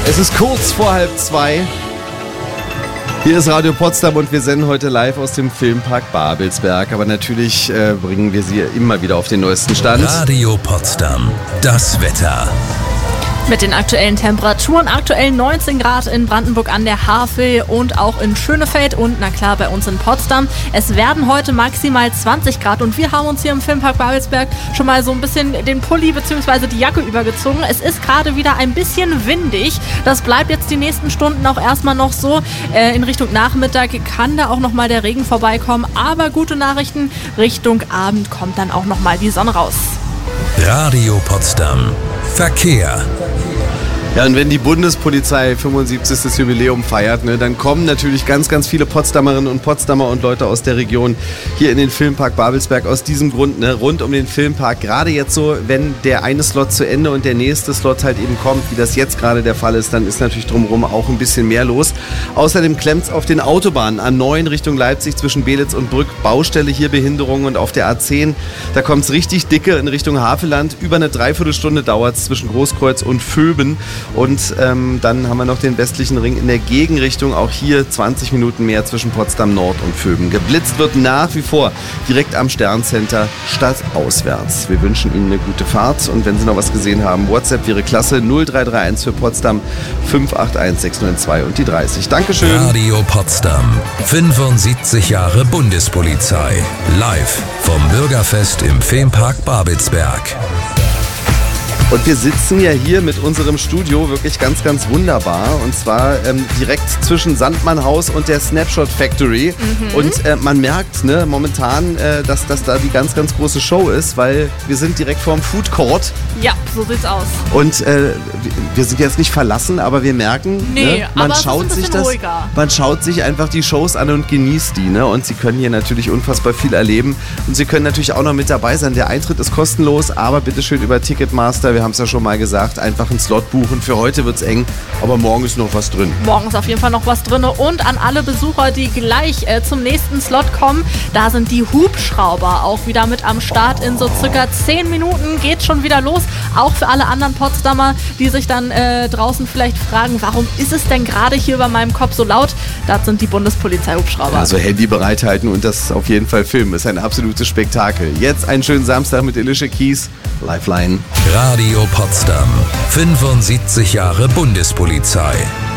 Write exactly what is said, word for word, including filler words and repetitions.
Es ist kurz vor halb zwei. Hier ist Radio Potsdam und wir senden heute live aus dem Filmpark Babelsberg. Aber natürlich äh, bringen wir Sie immer wieder auf den neuesten Stand. Radio Potsdam, das Wetter. Mit den aktuellen Temperaturen, aktuell neunzehn Grad in Brandenburg an der Havel und auch in Schönefeld und na klar bei uns in Potsdam. Es werden heute maximal zwanzig Grad und wir haben uns hier im Filmpark Babelsberg schon mal so ein bisschen den Pulli bzw. die Jacke übergezogen. Es ist gerade wieder ein bisschen windig. Das bleibt jetzt die nächsten Stunden auch erstmal noch so. Äh, in Richtung Nachmittag kann da auch nochmal der Regen vorbeikommen. Aber gute Nachrichten, Richtung Abend kommt dann auch nochmal die Sonne raus. Radio Potsdam. Verkehr. Ja, und wenn die Bundespolizei fünfundsiebzigstes Jubiläum feiert, ne, dann kommen natürlich ganz, ganz viele Potsdamerinnen und Potsdamer und Leute aus der Region hier in den Filmpark Babelsberg. Aus diesem Grund, ne, rund um den Filmpark. Gerade jetzt so, wenn der eine Slot zu Ende und der nächste Slot halt eben kommt, wie das jetzt gerade der Fall ist, dann ist natürlich drumherum auch ein bisschen mehr los. Außerdem klemmt es auf den Autobahnen A neun Richtung Leipzig zwischen Belitz und Brück. Baustelle, hier Behinderungen und auf der A zehn, da kommt es richtig dicke in Richtung Havelland. Über eine Dreiviertelstunde dauert es zwischen Großkreuz und Vöben. Und ähm, dann haben wir noch den westlichen Ring in der Gegenrichtung. Auch hier zwanzig Minuten mehr zwischen Potsdam Nord und Vöben. Geblitzt wird nach wie vor direkt am Sterncenter stadtauswärts. Wir wünschen Ihnen eine gute Fahrt. Und wenn Sie noch was gesehen haben, WhatsApp wäre klasse. null drei drei eins für Potsdam fünf acht eins sechs neun zwei und die dreißig. Dankeschön. Radio Potsdam. fünfundsiebzig Jahre Bundespolizei. Live vom Bürgerfest im Filmpark Babelsberg. Und wir sitzen ja hier mit unserem Studio wirklich ganz, ganz wunderbar. Und zwar ähm, direkt zwischen Sandmannhaus und der Snapshot Factory. Mhm. Und äh, man merkt ne, momentan, äh, dass das da die ganz, ganz große Show ist, weil wir sind direkt vorm Food Court. Ja, so sieht's aus. Und äh, wir sind jetzt nicht verlassen, aber wir merken, nee, ne, man, aber schaut es ist ein sich das, ruhiger. man schaut sich einfach die Shows an und genießt die. Ne? Und Sie können hier natürlich unfassbar viel erleben. Und Sie können natürlich auch noch mit dabei sein. Der Eintritt ist kostenlos, aber bitteschön über Ticketmaster. Wir haben es ja schon mal gesagt, einfach einen Slot buchen. Für heute wird es eng, aber morgen ist noch was drin. Morgen ist auf jeden Fall noch was drin. Und an alle Besucher, die gleich äh, zum nächsten Slot kommen, da sind die Hubschrauber auch wieder mit am Start. In so circa zehn Minuten geht schon wieder los. Auch für alle anderen Potsdamer, die sich dann äh, draußen vielleicht fragen, warum ist es denn gerade hier über meinem Kopf so laut? Das sind die Bundespolizei-Hubschrauber. Also Handy bereithalten und das auf jeden Fall filmen. Ist ein absolutes Spektakel. Jetzt einen schönen Samstag mit Alicia Keys. Lifeline. Radio Potsdam. fünfundsiebzig Jahre Bundespolizei.